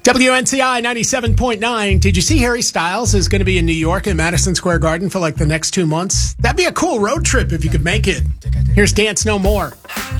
WNCI 97.9. Did you see Harry Styles is going to be in New York at Madison Square Garden for like the next 2 months? That'd be a cool road trip if you could make it. Here's Dance No More.